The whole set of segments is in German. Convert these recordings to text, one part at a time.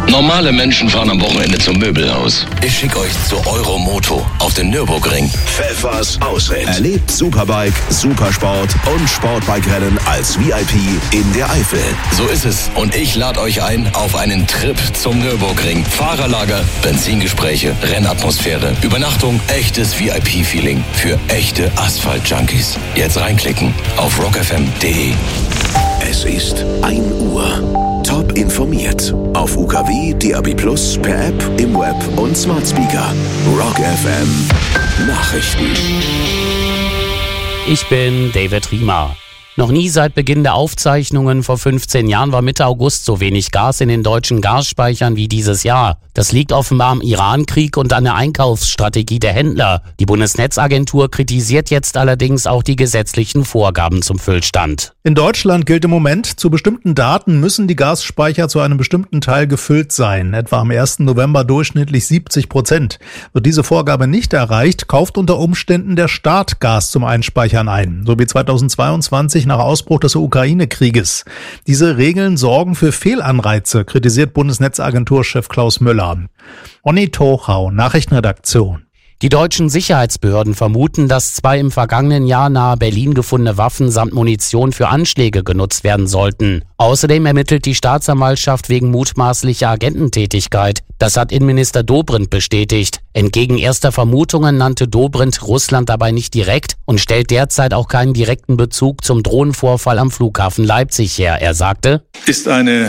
Normale Menschen fahren am Wochenende zum Möbelhaus. Ich schicke euch zu Euromoto auf den Nürburgring. Pfeffers Ausritt. Erlebt Superbike, Supersport und Sportbike-Rennen als VIP in der Eifel. So ist es. Und ich lade euch ein auf einen Trip zum Nürburgring. Fahrerlager, Benzingespräche, Rennatmosphäre, Übernachtung, echtes VIP-Feeling für echte Asphalt-Junkies. Jetzt reinklicken auf rockfm.de. Es ist 1 Uhr. Top informiert. Auf UKW, DAB+, per App, im Web und Smart Speaker. Rock FM Nachrichten. Ich bin David Riemer. Noch nie seit Beginn der Aufzeichnungen vor 15 Jahren war Mitte August so wenig Gas in den deutschen Gasspeichern wie dieses Jahr. Das liegt offenbar am Iran-Krieg und an der Einkaufsstrategie der Händler. Die Bundesnetzagentur kritisiert jetzt allerdings auch die gesetzlichen Vorgaben zum Füllstand. In Deutschland gilt im Moment, zu bestimmten Daten müssen die Gasspeicher zu einem bestimmten Teil gefüllt sein, etwa am 1. November durchschnittlich 70%. Wird diese Vorgabe nicht erreicht, kauft unter Umständen der Staat Gas zum Einspeichern ein, so wie 2022 nach Ausbruch des Ukraine-Krieges. Diese Regeln sorgen für Fehlanreize, kritisiert Bundesnetzagenturchef Klaus Müller. Onni Tochau, Nachrichtenredaktion. Die deutschen Sicherheitsbehörden vermuten, dass 2 im vergangenen Jahr nahe Berlin gefundene Waffen samt Munition für Anschläge genutzt werden sollten. Außerdem ermittelt die Staatsanwaltschaft wegen mutmaßlicher Agententätigkeit. Das hat Innenminister Dobrindt bestätigt. Entgegen erster Vermutungen nannte Dobrindt Russland dabei nicht direkt und stellt derzeit auch keinen direkten Bezug zum Drohnenvorfall am Flughafen Leipzig her. Er sagte: Ist eine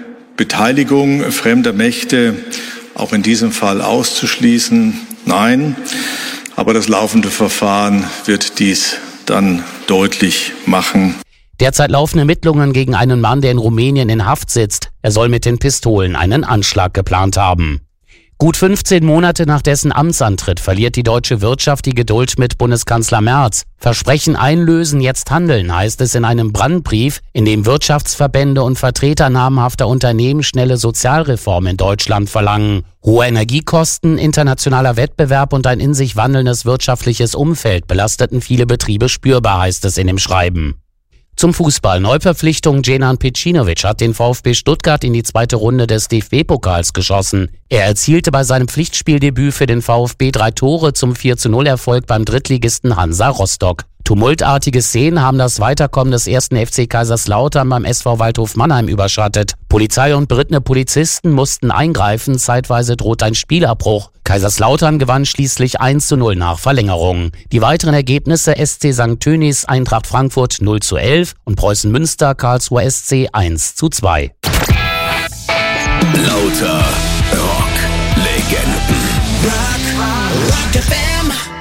Beteiligung fremder Mächte auch in diesem Fall auszuschließen? Nein, aber das laufende Verfahren wird dies dann deutlich machen. Derzeit laufen Ermittlungen gegen einen Mann, der in Rumänien in Haft sitzt. Er soll mit den Pistolen einen Anschlag geplant haben. Gut 15 Monate nach dessen Amtsantritt verliert die deutsche Wirtschaft die Geduld mit Bundeskanzler Merz. Versprechen einlösen, jetzt handeln, heißt es in einem Brandbrief, in dem Wirtschaftsverbände und Vertreter namhafter Unternehmen schnelle Sozialreformen in Deutschland verlangen. Hohe Energiekosten, internationaler Wettbewerb und ein in sich wandelndes wirtschaftliches Umfeld belasteten viele Betriebe spürbar, heißt es in dem Schreiben. Zum Fußball. Neuverpflichtung Djenan Pecinovic hat den VfB Stuttgart in die 2. Runde des DFB-Pokals geschossen. Er erzielte bei seinem Pflichtspieldebüt für den VfB 3 Tore zum 4:0-Erfolg beim Drittligisten Hansa Rostock. Tumultartige Szenen haben das Weiterkommen des 1. FC Kaiserslautern beim SV Waldhof Mannheim überschattet. Polizei und berittene Polizisten mussten eingreifen, zeitweise droht ein Spielabbruch. Kaiserslautern gewann schließlich 1:0 nach Verlängerung. Die weiteren Ergebnisse: SC St. Tönis, Eintracht Frankfurt 0:11 und Preußen Münster, Karlsruher SC 1:2. Lauter Rock-Legenden. Rock FM.